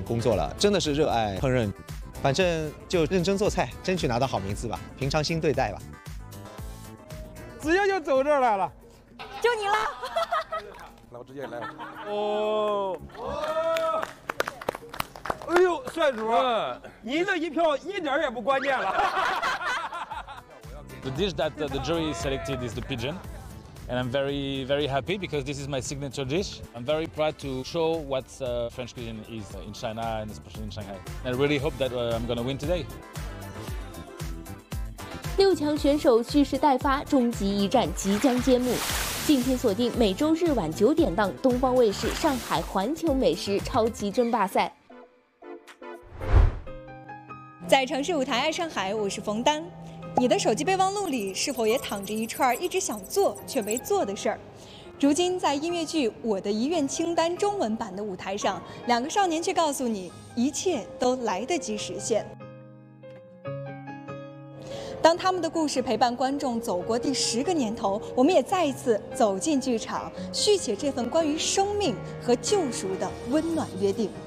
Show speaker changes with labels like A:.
A: 工作了，真的是热爱烹饪，反正就认真做菜，争取拿到好名次吧，平常心对待吧。
B: 直接就走这儿来了，
C: 就你了。
B: 那我直接来了。哦，哎呦，帅主，您这一票一点也不关键了。
D: The dish that the jury selected is the pigeon. And I'm very, very happy because this is my signature dish. I'm very proud to show what French cuisine is in China and especially in Shanghai. And I really hope that I'm going to win today.
E: 6强选手蓄势待发，终极一战即将揭幕。敬请锁定每周日晚9点档东方卫视上海环球美食超级争霸赛。
C: 在城市舞台爱上海，我是冯丹。你的手机备忘录里是否也躺着一串一直想做却没做的事儿？如今在音乐剧《我的遗愿清单》中文版的舞台上，2个少年却告诉你，一切都来得及实现。当他们的故事陪伴观众走过第10个年头，我们也再一次走进剧场，续写这份关于生命和救赎的温暖约定。